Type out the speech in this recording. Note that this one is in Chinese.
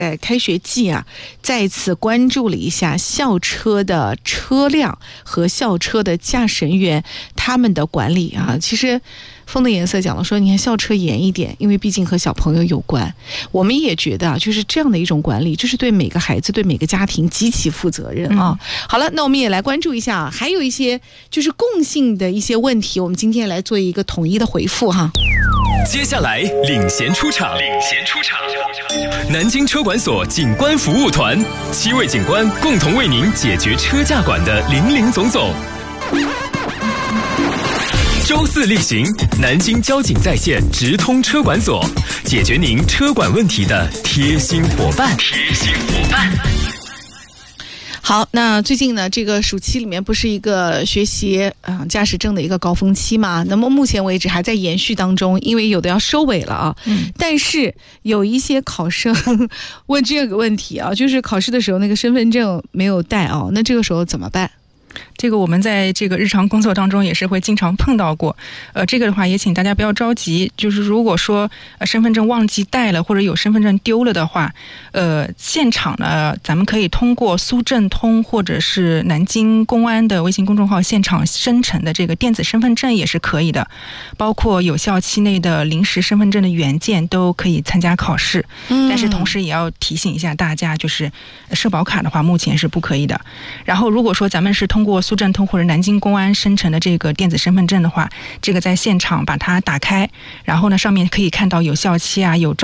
开学季啊，再次关注了一下校车的车辆和校车的驾驶人员他们的管理啊。其实风的颜色讲了说，你看校车严一点，因为毕竟和小朋友有关。我们也觉得啊，就是这样的一种管理，就是对每个孩子、对每个家庭极其负责任啊。好了，那我们也来关注一下，还有一些就是共性的一些问题，我们今天来做一个统一的回复哈。 接下来领衔出场，南京车管所警官服务团，7位警官共同为您解决车驾管的林林总总。周4例行，南京交警在线直通车管所，解决您车管问题的贴心伙伴。 好，那最近呢，这个暑期里面不是一个学习驾驶证的一个高峰期嘛？那么目前为止还在延续当中，因为有的要收尾了啊。但是有一些考生问这个问题啊，就是考试的时候那个身份证没有带啊，那这个时候怎么办？ 这个我们在这个日常工作当中也是会经常碰到过，这个的话也请大家不要着急，就是如果说身份证忘记带了或者有身份证丢了的话，现场呢咱们可以通过苏证通或者是南京公安的微信公众号现场生成的这个电子身份证也是可以的，包括有效期内的临时身份证的原件都可以参加考试。但是同时也要提醒一下大家，就是社保卡的话目前是不可以的。然后如果说咱们是通过苏证通或者南京公安生成的这个电子身份证的话，这个在现场把它打开，然后呢上面可以看到有效期啊，有照